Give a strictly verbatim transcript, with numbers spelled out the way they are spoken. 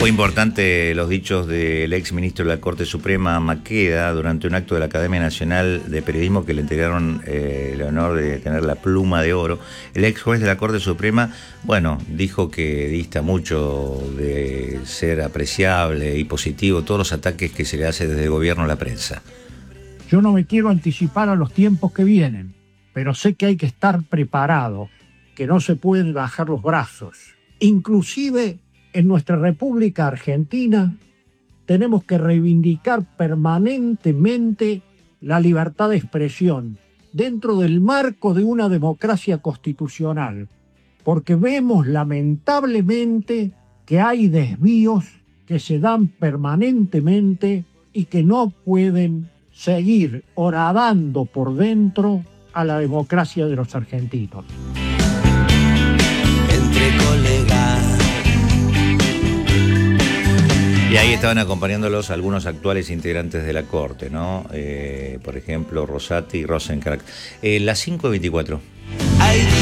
Fue importante los dichos del ex ministro de la Corte Suprema, Maqueda, durante un acto de la Academia Nacional de Periodismo que le entregaron eh, el honor de tener la pluma de oro. El ex juez de la Corte Suprema, bueno, dijo que dista mucho de ser apreciable y positivo todos los ataques que se le hace desde el gobierno a la prensa. Yo no me quiero anticipar a los tiempos que vienen, pero sé que hay que estar preparado, que no se pueden bajar los brazos. Inclusive en nuestra República Argentina tenemos que reivindicar permanentemente la libertad de expresión dentro del marco de una democracia constitucional, porque vemos lamentablemente que hay desvíos que se dan permanentemente y que no pueden seguir horadando por dentro a la democracia de los argentinos. Entre colegas. Y ahí estaban acompañándolos algunos actuales integrantes de la Corte, ¿no? Eh, por ejemplo, Rosati y Rosenkrantz. Eh, las cinco veinticuatro. Hay